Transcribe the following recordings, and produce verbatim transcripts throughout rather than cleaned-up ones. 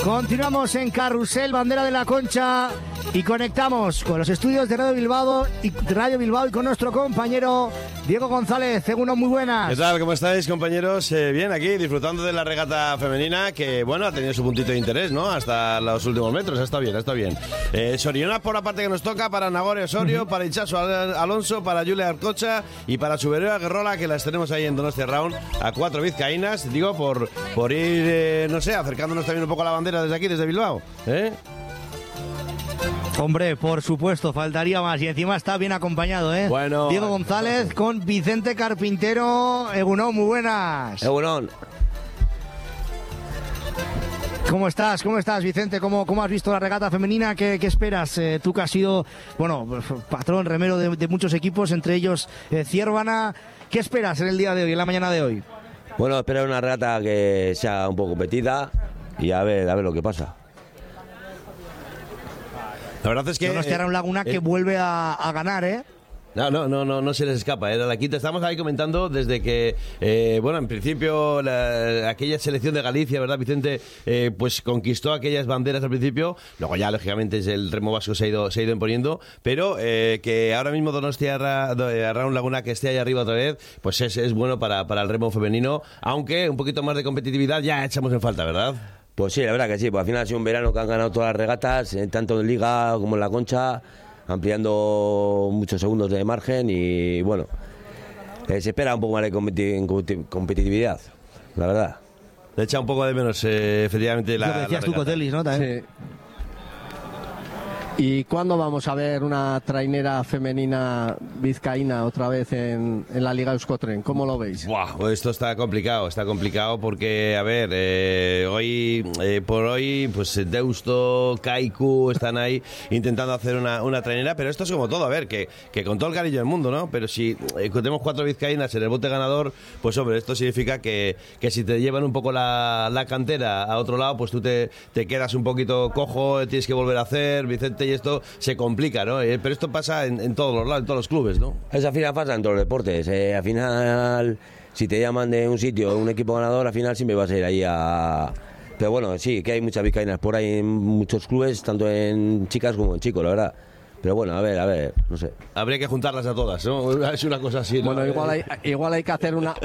Continuamos en Carrusel, bandera de la Concha, y conectamos con los estudios de Radio Bilbao y Radio Bilbao y con nuestro compañero Diego González. Egunon, muy buenas. ¿Qué tal? ¿Cómo estáis, compañeros? Eh, bien, aquí disfrutando de la regata femenina, que bueno, ha tenido su puntito de interés, ¿no? Hasta los últimos metros, está bien, está bien. Eh, Soriona por la parte que nos toca, para Nagore Osorio, uh-huh. para Itxaso Alonso, para Julia Arcocha y para Suberoa Guerrola, que las tenemos ahí en Donostia Round, a cuatro vizcaínas, digo, por, por ir, eh, no sé, acercándonos también un poco a la bandera desde aquí, desde Bilbao, ¿eh? Hombre, por supuesto, faltaría más. Y encima está bien acompañado, ¿eh? Bueno, Diego González con Vicente Carpintero. Egunon, muy buenas. Egunon. ¿Cómo estás? ¿Cómo estás, Vicente? ¿Cómo, cómo has visto la regata femenina? ¿Qué, qué esperas? Eh, tú que has sido, bueno, patrón, remero de, de muchos equipos, entre ellos eh, Ciervana. ¿Qué esperas en el día de hoy, en la mañana de hoy? Bueno, espero una regata que sea un poco competida y a ver, a ver lo que pasa. La verdad es que... Donostia Round Laguna eh, que vuelve a, a ganar, ¿eh? No, no, no, no, no se les escapa, era la quinta. Estamos ahí comentando desde que, eh, bueno, en principio la, aquella selección de Galicia, ¿verdad, Vicente? Eh, pues conquistó aquellas banderas al principio, luego ya lógicamente el remo vasco se ha ido, se ha ido imponiendo, pero eh, que ahora mismo Donostia Round Laguna que esté ahí arriba otra vez, pues es, es bueno para, para el remo femenino, aunque un poquito más de competitividad ya echamos en falta, ¿verdad? Pues sí, la verdad que sí, pues al final ha sido un verano que han ganado todas las regatas, eh, tanto en Liga como en la Concha, ampliando muchos segundos de margen y bueno, eh, se espera un poco más de competi- competitividad, la verdad. Le echa un poco de menos, eh, efectivamente, la, lo que decías tú, Cotelis, ¿no? También. Sí. ¿Y cuándo vamos a ver una trainera femenina vizcaína otra vez en, en la Liga Euskotren? ¿Cómo lo veis? Buah, esto está complicado, está complicado porque, a ver, eh, hoy, eh, por hoy, pues Deusto, Kaiku están ahí intentando hacer una, una trainera, pero esto es como todo, a ver, que, que con todo el cariño del mundo, ¿no? Pero si eh, tenemos cuatro vizcaínas en el bote ganador, pues hombre, esto significa que, que si te llevan un poco la, la cantera a otro lado, pues tú te, te quedas un poquito cojo, tienes que volver a hacer, Vicente, y esto se complica, ¿no? Eh, pero esto pasa en, en todos los lados, en todos los clubes, ¿no? Es al final pasa en todos los deportes. Eh, al final, si te llaman de un sitio, un equipo ganador, al final siempre vas a ir ahí a... Pero bueno, sí, que hay muchas vizcaínas por ahí en muchos clubes, tanto en chicas como en chicos, la verdad. Pero bueno, a ver, a ver, no sé. Habría que juntarlas a todas, ¿no? Es una cosa así, ¿no? Bueno, igual hay, igual hay que hacer una...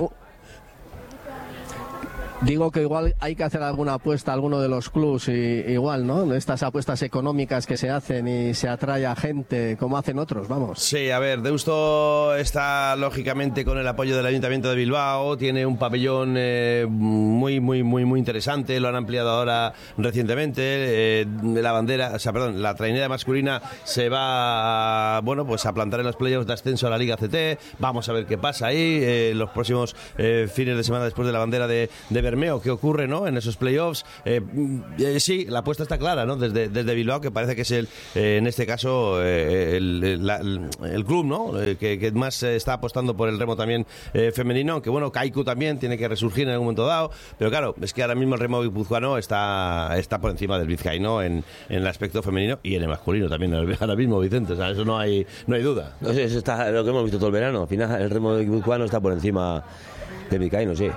Digo que igual hay que hacer alguna apuesta a alguno de los clubs, y, igual, ¿no? Estas apuestas económicas que se hacen y se atrae a gente, como hacen otros, vamos. Sí, a ver, Deusto está lógicamente con el apoyo del Ayuntamiento de Bilbao, tiene un pabellón eh, muy, muy, muy, muy interesante, lo han ampliado ahora recientemente, eh, la bandera, o sea, perdón, la trainera masculina se va a, bueno, pues a plantar en los playoffs de ascenso a la Liga C T, vamos a ver qué pasa ahí, eh, los próximos eh, fines de semana después de la bandera de, de Bermeo, ¿qué ocurre, no? En esos playoffs, eh, eh, sí, la apuesta está clara, ¿no? Desde, desde Bilbao, que parece que es el, eh, en este caso, eh, el, el, la, el, el club, ¿no? Eh, que, que más eh, está apostando por el remo también eh, femenino, aunque bueno, Kaiku también tiene que resurgir en algún momento dado, pero claro, es que ahora mismo el remo guipuzcoano está, está por encima del vizcaíno en, en el aspecto femenino y en el masculino también, ahora mismo, Vicente, o sea, eso no hay, no hay duda. No sé, eso está lo que hemos visto todo el verano, al final el remo guipuzcoano está por encima del vizcaíno, sí.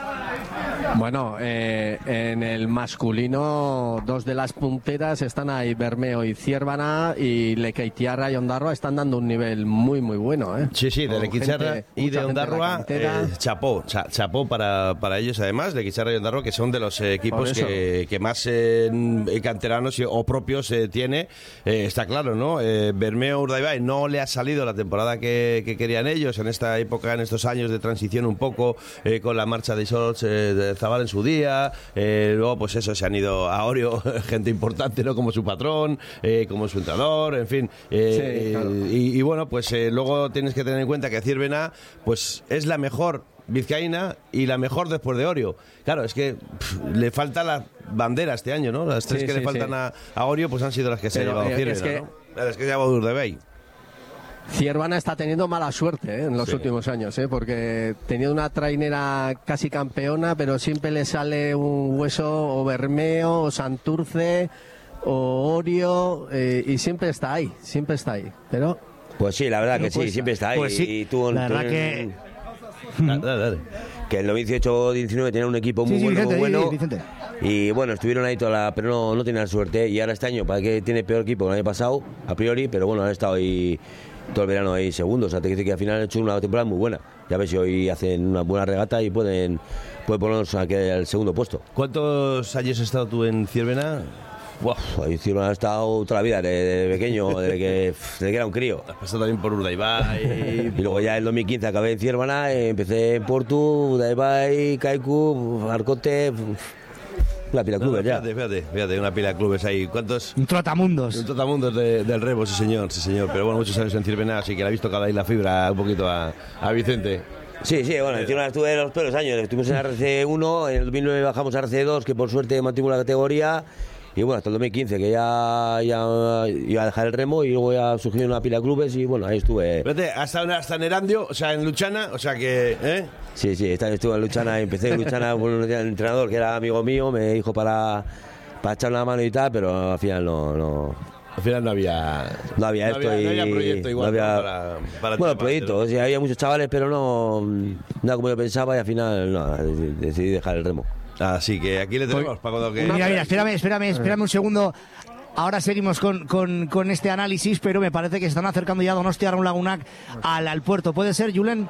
Bueno, eh, en el masculino, dos de las punteras están ahí, Bermeo y Ciervana, y Lekeitiarra y Ondarroa están dando un nivel muy, muy bueno, ¿eh? Sí, sí, de Lekeitiarra y de Ondarroa, eh, chapó, cha, chapó para, para ellos además, Lekeitiarra y Ondarroa, que son de los eh, equipos que, que más eh, canteranos o propios eh, tiene, eh, está claro, ¿no? Eh, Bermeo Urdaibai no le ha salido la temporada que, que querían ellos en esta época, en estos años de transición un poco, eh, con la marcha de Isols, eh, de Zabal en su día, eh, luego pues eso, se han ido a Orio gente importante, ¿no? Como su patrón, eh, como su entrenador, en fin, eh, sí, claro. y, y bueno, pues eh, luego tienes que tener en cuenta que Ciervena pues es la mejor vizcaína y la mejor después de Orio. Claro, es que pff, le falta la bandera este año, ¿no? Las tres sí, que sí, le faltan sí. a, a Orio pues han sido las que se Pero, ha llevado Ciervena, es que... ¿no? Las que se ha llevado Urdaibai. Ciervana está teniendo mala suerte ¿eh? en los sí. últimos años, ¿eh? porque tenía una trainera casi campeona, pero siempre le sale un hueso o Bermeo o Santurce o Orio eh, y siempre está ahí, siempre está ahí. Pero pues sí, la verdad que sí, siempre está ahí. Pues sí, y tú, la tú, verdad que... Dale, dale, dale. Que en el dieciocho diecinueve tenía un equipo muy sí, sí, bueno, Vicente, muy bueno. Sí, Vicente. Y bueno, estuvieron ahí toda la, pero no, no tenían suerte. Y ahora este año, para que tiene peor equipo que el año pasado, a priori, pero bueno, han estado ahí todo el verano ahí segundos. O sea, te dice que al final han hecho una temporada muy buena. Ya ves si hoy hacen una buena regata y pueden, pueden ponernos aquí al segundo puesto. ¿Cuántos años has estado tú en Ciervena? Wow, ahí Ciervena ha estado toda la vida, desde de pequeño, desde que, desde que era un crío. Has pasado también por Urdaibai. Y luego ya en dos mil quince acabé en Ciervena, empecé en Portu, Urdaibai, Kaiku, Arcote. Una pila de clubes, no, no, fíjate, ya. Fíjate, fíjate, una pila de clubes ahí. ¿Cuántos? Un trotamundos. Un trotamundos de, del Rebo, sí señor, sí señor. Pero bueno, muchos años en Ciervena, así que le ha visto cada ahí la fibra un poquito a, a Vicente. Sí, sí, bueno, encima estuve los peores años. Estuvimos en R C uno, en el dos mil nueve bajamos a R C dos, que por suerte mantuvo la categoría. Y bueno, hasta el dos mil quince, que ya, ya iba a dejar el remo, y luego ya surgió una pila de clubes y bueno, ahí estuve. Espérate, hasta, hasta en Erandio, o sea, en Luchana, o sea que, ¿eh? Sí, sí, estuve en Luchana, empecé en Luchana con un entrenador que era amigo mío, me dijo para, para echar una mano y tal, pero al final no... no Al final no había... No había no esto había, y... No había proyecto igual, no había, ¿no? para, para bueno, ti, proyecto, para o sea, había muchos chavales, pero no... Nada como yo pensaba y al final no, decidí dejar el remo. Así que aquí le tenemos para cuando que... Mira, mira, espérame, espérame, espérame un segundo. Ahora seguimos con, con, con este análisis, pero me parece que se están acercando ya Donostia Raun Lagunak al, al puerto. ¿Puede ser, Julen?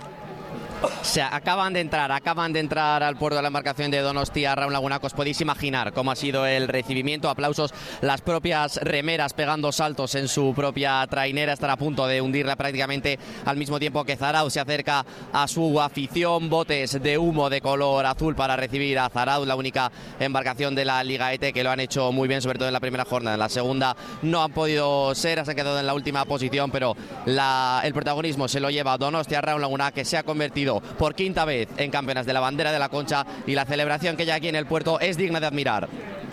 Se acaban de entrar, acaban de entrar al puerto de la embarcación de Donostia Raun Lagunak. Os podéis imaginar cómo ha sido el recibimiento, aplausos, las propias remeras pegando saltos en su propia trainera, están a punto de hundirla prácticamente al mismo tiempo que Zarauz se acerca a su afición, botes de humo de color azul para recibir a Zarauz, la única embarcación de la Liga E T que lo han hecho muy bien, sobre todo en la primera jornada. En la segunda no han podido ser, se han quedado en la última posición, pero la, el protagonismo se lo lleva Donostia Raun Lagunak, que se ha convertido por quinta vez en campeonas de la bandera de la Concha, y la celebración que hay aquí en el puerto es digna de admirar.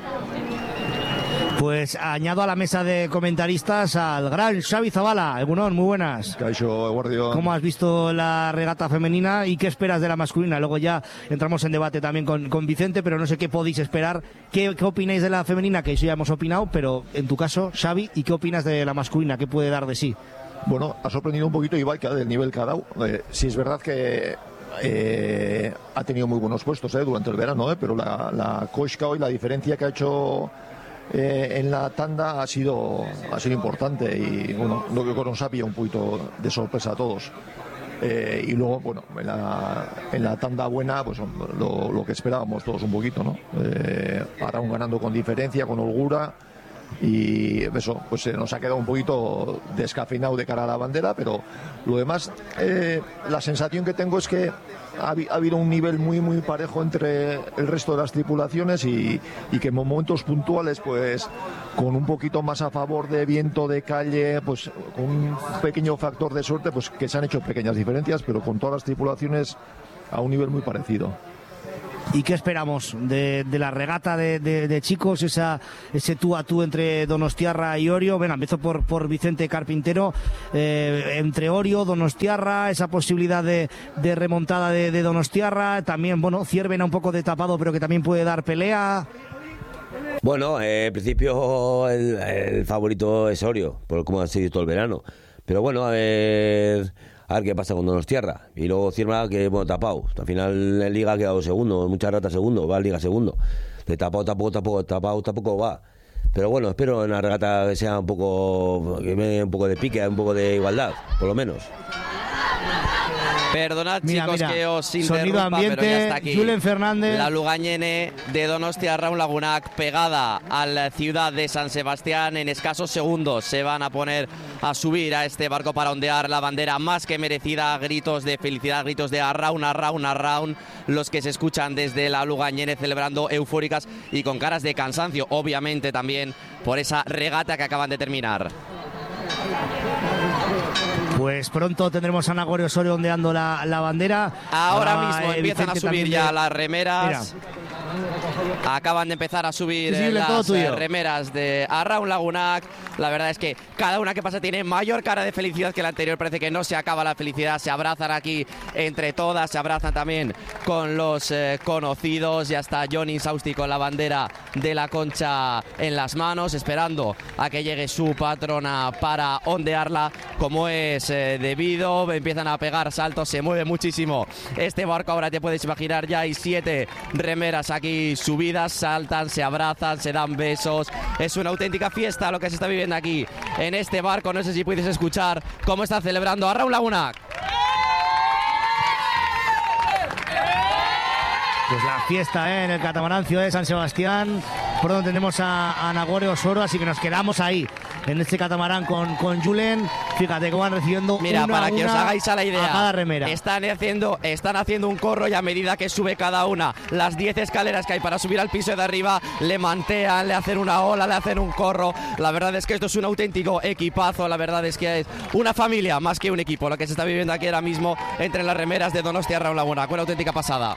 Pues añado a la mesa de comentaristas al gran Xavi Zabala. Egunon, muy buenas. Caixo, Guardio. ¿Cómo has visto la regata femenina y qué esperas de la masculina? Luego ya entramos en debate también con, con Vicente, pero no sé qué podéis esperar. ¿Qué, qué opináis de la femenina? Que eso ya hemos opinado, pero en tu caso, Xavi, ¿y qué opinas de la masculina? ¿Qué puede dar de sí? Bueno, ha sorprendido un poquito Ibai del nivel que ha dado. Eh, sí es verdad que eh, ha tenido muy buenos puestos eh, durante el verano, eh, pero la, la Koshka hoy, la diferencia que ha hecho eh, en la tanda ha sido, ha sido importante, y bueno, lo que nos ha pillado un poquito de sorpresa a todos. Eh, y luego, bueno, en la, en la tanda buena, pues lo, lo que esperábamos todos un poquito, ¿no? Eh, Araun ganando con diferencia, con holgura. Y eso, pues se nos ha quedado un poquito descafeinado de cara a la bandera, pero lo demás, eh, la sensación que tengo es que ha, ha habido un nivel muy muy parejo entre el resto de las tripulaciones, y, y que en momentos puntuales, pues con un poquito más a favor de viento, de calle, pues con un pequeño factor de suerte, pues que se han hecho pequeñas diferencias, pero con todas las tripulaciones a un nivel muy parecido. ¿Y qué esperamos de, de la regata de, de, de chicos, esa, ese tú a tú entre Donostiarra y Orio? Venga, empiezo por, por Vicente Carpintero. Eh, entre Orio, Donostiarra, esa posibilidad de, de remontada de, de Donostiarra. También, bueno, Ciervena un poco de tapado, pero que también puede dar pelea. Bueno, eh, en principio el, el favorito es Orio, por cómo ha sido todo el verano. Pero bueno, a ver... A ver qué pasa con Donostiarra. Y luego Ciervena, que bueno, tapado. Al final en Liga ha quedado segundo, muchas ratas segundo, va a Liga segundo. De tapado, tampoco, tampoco, tapado, tampoco va. Pero bueno, espero en la regata que sea un poco, que me dé un poco de pique, un poco de igualdad, por lo menos. Perdonad, mira, chicos, mira. que os Sonido interrumpa, ambiente, pero ya está aquí Julen Fernández. la Lugañene de Donostia Raun Lagunak, pegada a la ciudad de San Sebastián. En escasos segundos se van a poner a subir a este barco para ondear la bandera más que merecida. Gritos de felicidad, gritos de arraun, arraun, arraun, los que se escuchan desde la Lugañene, celebrando eufóricas y con caras de cansancio, obviamente también por esa regata que acaban de terminar. Pues pronto tendremos a Nagore Osorio ondeando la, la bandera. Ahora ah, mismo eh, empiezan Vicente a subir ya de... las remeras. Mira. Acaban de empezar a subir Sí, sí, eh, las todo eh, remeras de Arraun Lagunak. La verdad es que cada una que pasa tiene mayor cara de felicidad que la anterior. Parece que no se acaba la felicidad. Se abrazan aquí entre todas. Se abrazan también con los eh, conocidos. Ya está John Insausti con la bandera de la Concha en las manos, esperando a que llegue su patrona para ondearla como es eh, debido. Empiezan a pegar saltos. Se mueve muchísimo este barco. Ahora te puedes imaginar, ya hay siete remeras aquí subidas. subidas, saltan, se abrazan, se dan besos. Es una auténtica fiesta lo que se está viviendo aquí en este barco. No sé si puedes escuchar cómo está celebrando a Raúl Lagunac. Pues la fiesta ¿eh? en el catamarancio de San Sebastián. Pronto tenemos a, a Nagore Osoro, así que nos quedamos ahí en este catamarán con, con Julen. Fíjate cómo van recibiendo Mira, una, para que una os hagáis a la idea, a cada remera. Están haciendo, están haciendo un corro y a medida que sube cada una, las diez escaleras que hay para subir al piso de arriba, le mantean, le hacen una ola, le hacen un corro. La verdad es que esto es un auténtico equipazo. La verdad es que es una familia más que un equipo lo que se está viviendo aquí ahora mismo entre las remeras de Donostia Raúl Lagunac. Una auténtica pasada.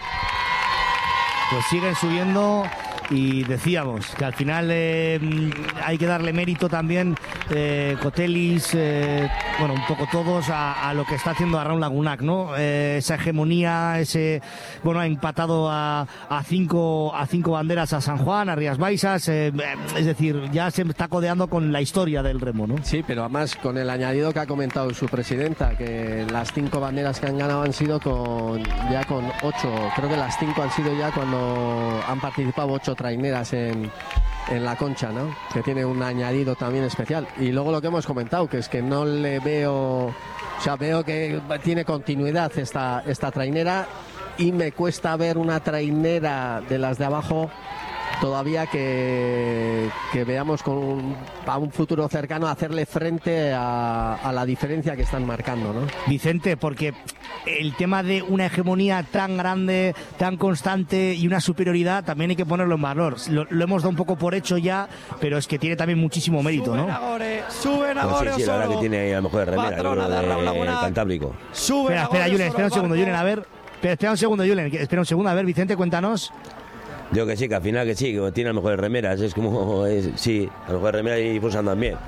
Pues siguen subiendo y decíamos que al final eh, hay que darle mérito también eh, Cotelis, eh, bueno, un poco todos a, a lo que está haciendo a Raúl Lagunac, ¿no? Eh, esa hegemonía, ese, bueno, ha empatado a, a cinco a cinco banderas a San Juan, a Rías Baixas, eh, es decir, ya se está codeando con la historia del remo, ¿no? Sí, pero además con el añadido que ha comentado su presidenta, que las cinco banderas que han ganado han sido con ya con ocho, creo que las cinco han sido ya cuando han participado ocho traineras en, en la Concha, ¿no? Que tiene un añadido también especial. Y luego lo que hemos comentado, que es que no le veo, o sea, veo que tiene continuidad esta, esta trainera y me cuesta ver una trainera de las de abajo todavía que, que veamos con un, a un futuro cercano hacerle frente a, a la diferencia que están marcando, ¿no? Vicente, porque el tema de una hegemonía tan grande, tan constante y una superioridad también hay que ponerlo en valor. Lo, lo hemos dado un poco por hecho ya, pero es que tiene también muchísimo mérito, ¿no? Suben Nagore, suben Nagore Pues sí, sí, la verdad que tiene a lo mejor remera, yo creo, de Cantábrico. Sube Espera, espera, Julen, espera un segundo, Julen, a ver. Espera, espera un segundo, Julen, espera un segundo, a ver, Vicente, cuéntanos. Yo que sí, que al final que sí, que tiene a lo mejor remeras, es como, es, sí, a lo mejor remeras y pues andan bien.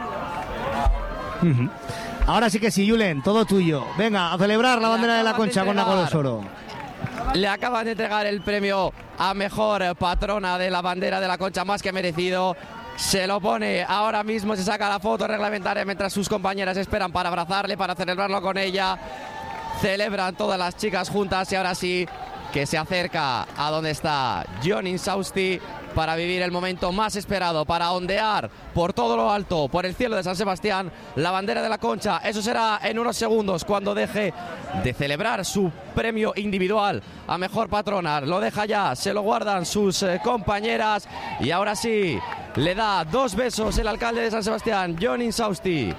Uh-huh. Ahora sí que sí, Julen, todo tuyo. Venga, a celebrar la bandera de la Concha con Nagore Osoro. Le acaban de entregar el premio a mejor patrona de la bandera de la Concha, más que merecido. Se lo pone ahora mismo, se saca la foto reglamentaria mientras sus compañeras esperan para abrazarle, para celebrarlo con ella. Celebran todas las chicas juntas y ahora sí que se acerca a donde está Jon Insausti para vivir el momento más esperado, para ondear por todo lo alto, por el cielo de San Sebastián, la bandera de la Concha. Eso será en unos segundos cuando deje de celebrar su premio individual a mejor patrona. Lo deja ya, se lo guardan sus eh, compañeras y ahora sí le da dos besos el alcalde de San Sebastián, Jon Insausti.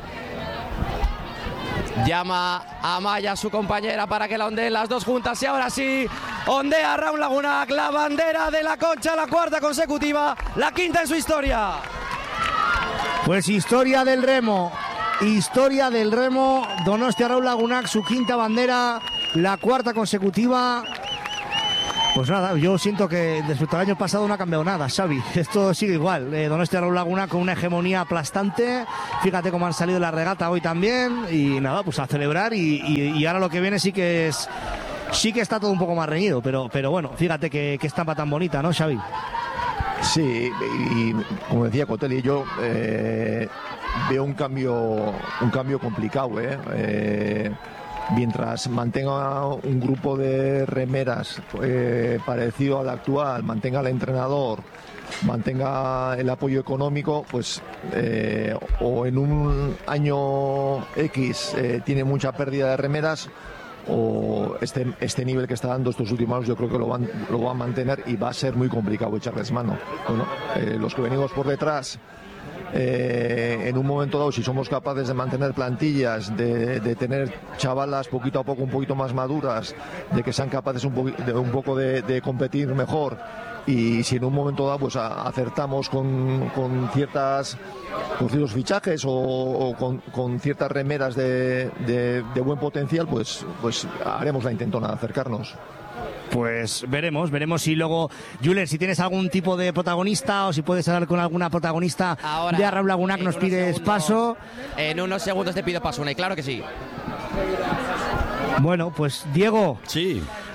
Llama a Maya, su compañera, para que la ondeen las dos juntas y ahora sí ondea Raúl Lagunac la bandera de la Concha, la cuarta consecutiva, la quinta en su historia. Pues historia del remo, historia del remo, Donostia Raúl Lagunac, su quinta bandera, la cuarta consecutiva. Pues nada, yo siento que respecto al año pasado no ha cambiado nada, Xavi. Esto sigue igual. Eh, Donostia Raúl Lagunac con una hegemonía aplastante. Fíjate cómo han salido de la regata hoy también. Y nada, pues a celebrar. Y, y, y ahora lo que viene sí que es. Sí que está todo un poco más reñido. Pero, pero bueno, fíjate que, que estampa tan bonita, ¿no, Xavi? Sí, y como decía Cotelli, yo eh, veo un cambio, un cambio complicado, ¿eh? eh Mientras mantenga un grupo de remeras eh, parecido al actual, mantenga el entrenador, mantenga el apoyo económico, pues eh, o en un año X eh, tiene mucha pérdida de remeras, o este, este nivel que está dando estos últimos años yo creo que lo van, lo van a mantener y va a ser muy complicado echarles mano. Bueno, eh, los que venimos por detrás, Eh, en un momento dado, si somos capaces de mantener plantillas, de, de tener chavalas poquito a poco un poquito más maduras, de que sean capaces un, po de, un poco de, de competir mejor, y si en un momento dado pues a, acertamos con, con ciertas con ciertos fichajes o, o con, con ciertas remeras de, de, de buen potencial, pues, pues haremos la intentona de acercarnos. Pues veremos, veremos si luego, Julen, si tienes algún tipo de protagonista o si puedes hablar con alguna protagonista. Ahora, de Raúl Lagunac, nos pides segundos, paso. En unos segundos te pido paso, y claro que sí. Bueno, pues Diego. Sí.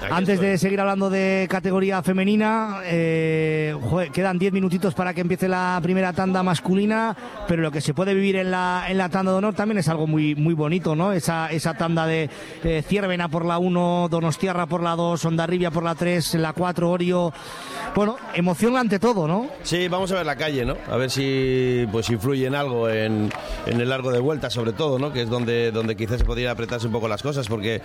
Antes estoy. de seguir hablando de categoría femenina, eh, joder, quedan diez minutitos para que empiece la primera tanda masculina, pero lo que se puede vivir en la, en la tanda de honor también es algo muy, muy bonito, ¿no? Esa, esa tanda de eh, Ciervena por la uno, Donostiarra por la dos, Hondarribia por la tres, la cuatro, Orio. Bueno, emoción ante todo, ¿no? Sí, vamos a ver la calle, ¿no? A ver si pues influye en algo en, en el largo de vuelta, sobre todo, ¿no? Que es donde, donde quizás se podría apretarse un poco las cosas, porque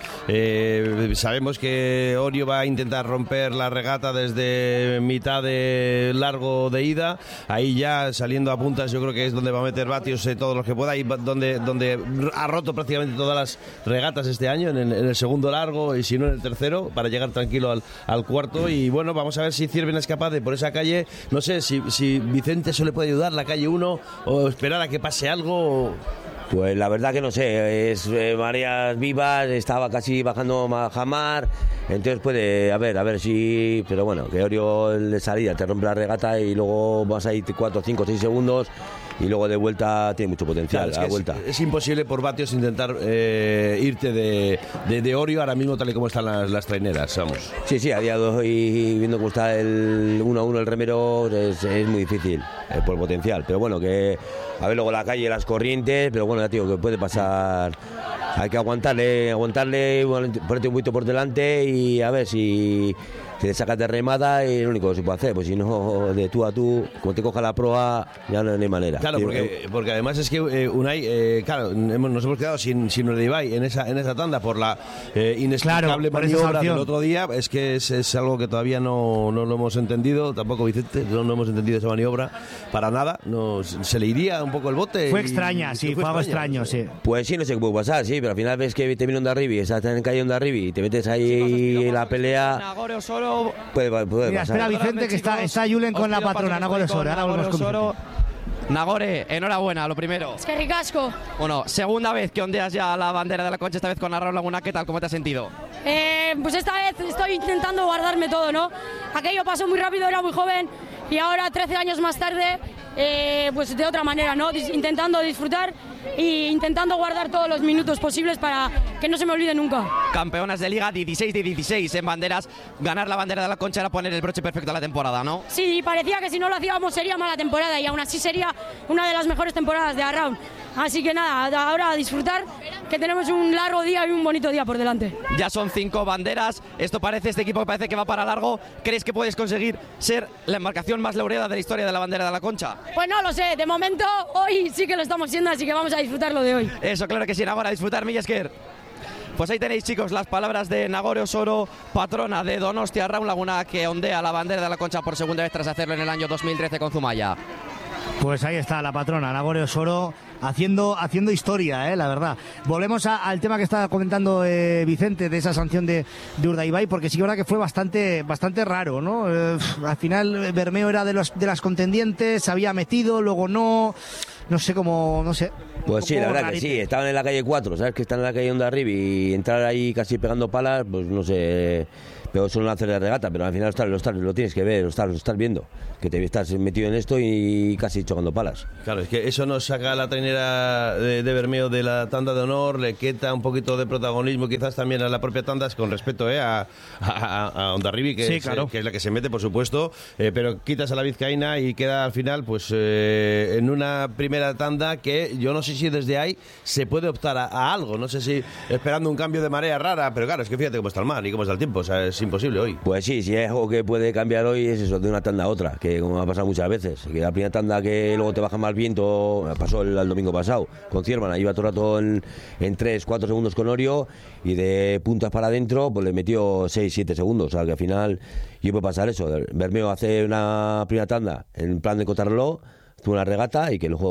eh, sabemos que Orio va a intentar romper la regata desde mitad de largo de ida. Ahí ya saliendo a puntas, yo creo que es donde va a meter vatios eh, todos los que pueda, y donde, donde ha roto prácticamente todas las regatas este año, en el, en el segundo largo y si no en el tercero, para llegar tranquilo al, al cuarto. Y bueno, vamos a ver si Ciervena es capaz de, por esa calle, no sé si, si Vicente eso le puede ayudar, la calle uno, o esperar a que pase algo. O... Pues la verdad que no sé, es eh, mareas vivas, estaba casi bajando Majamar, entonces puede, a ver, a ver si, pero bueno, que Orio de salida te rompe la regata y luego vas a ir cuatro, cinco, seis segundos y luego de vuelta tiene mucho potencial. Claro, es, la que vuelta. Es, es imposible por vatios intentar eh, irte de, de, de Orio ahora mismo tal y como están las, las traineras, vamos. Sí, sí, a día de hoy, viendo cómo está el uno a uno el remero, es, es muy difícil eh, por potencial, pero bueno, que a ver luego la calle, las corrientes, pero bueno, ya te digo que puede pasar, hay que aguantarle, aguantarle, ponerte un poquito por delante y a ver si te sacas de remada, y lo único que se puede hacer, pues si no, de tú a tú, como te coja la proa, ya no hay manera. Claro, porque, porque además es que eh, Unai, eh, claro, hemos, nos hemos quedado sin, sin Urdaibai en esa, en esa tanda por la eh, inexplicable claro, maniobra del otro día. Es que es, es algo que todavía no, no lo hemos entendido, tampoco Vicente, no, no hemos entendido esa maniobra para nada. Nos, se le iría un poco el bote. Fue y, extraña, y sí, fue algo extraño, sí. Pues sí, no sé qué puede pasar, sí, pero al final ves que te viene Hondarribia, estás en calle Hondarribia y te metes ahí en la pelea. Nagore Osoro. Puede, puede Mira, pasar. espera Vicente, que está, está Julen con la patrona, Nagore Osoro. Ahora volvemos con Vicente. Nagore, enhorabuena, lo primero. Es que ricasco. Bueno, segunda vez que ondeas ya la bandera de la Concha, esta vez con Arraun Laguna. ¿Qué tal? ¿Cómo te has sentido? Eh, pues esta vez estoy intentando guardarme todo, ¿no? Aquello pasó muy rápido, era muy joven, y ahora, trece años más tarde, eh, pues de otra manera, ¿no? Dis- intentando disfrutar e intentando guardar todos los minutos posibles para que no se me olvide nunca. Campeonas de Liga, dieciséis de dieciséis en banderas. Ganar la bandera de la Concha era poner el broche perfecto a la temporada, ¿no? Sí, parecía que si no lo hacíamos sería mala temporada, y aún así sería una de las mejores temporadas de Arraun. Así que nada, ahora a disfrutar, que tenemos un largo día y un bonito día por delante. Ya son cinco banderas. Esto parece, este equipo parece que va para largo. ¿Crees que puedes conseguir ser la embarcación más laureada de la historia de la bandera de la Concha? Pues no lo sé, de momento hoy sí que lo estamos siendo, así que vamos a disfrutarlo de hoy. Eso, claro que sí, ahora a disfrutar, Millasker. Pues ahí tenéis, chicos, las palabras de Nagore Osoro, patrona de Donostia Arraun Laguna, que ondea la bandera de la Concha por segunda vez tras hacerlo en el año dos mil trece con Zumaya. Pues ahí está la patrona, Nagore Osoro, haciendo, haciendo historia, eh, la verdad. Volvemos a, al tema que estaba comentando eh, Vicente, de esa sanción de, de Urdaibai, porque sí que es verdad que fue bastante, bastante raro, ¿no? Eh, al final Bermeo era de, los, de las contendientes, se había metido, luego no, no sé cómo, no sé. Pues sí, la verdad que sí, estaban en la calle cuatro, ¿sabes? Que están en la calle Hondarribia y entrar ahí casi pegando palas, pues no sé, pero son lances de regata, pero al final lo, estás, lo, estás, lo tienes que ver, lo estás, lo estás viendo, que te estás metido en esto y casi chocando palas. Claro, es que eso nos saca a la trainera de, de Bermeo de la tanda de honor, le quita un poquito de protagonismo quizás también a la propia tanda, con respecto eh, a, a, a Hondarribia, que, sí, es, claro. que es la que se mete, por supuesto, eh, pero quitas a la vizcaína y queda al final pues eh, en una primera tanda que yo no sé si desde ahí se puede optar a, a algo, no sé si esperando un cambio de marea rara, pero claro, es que fíjate cómo está el mar y cómo está el tiempo, o sea, es imposible hoy. Pues sí, si es algo que puede cambiar hoy es eso, de una tanda a otra, que como ha pasado muchas veces, que la primera tanda que luego te baja más viento, pasó el, el domingo pasado, con Ciervana, iba todo el rato en, en tres, cuatro segundos con Orio, y de puntas para adentro, pues le metió seis, siete segundos, o sea que al final, y puede pasar eso, Bermeo hace una primera tanda en plan de contrarreloj, tuvo una regata y que luego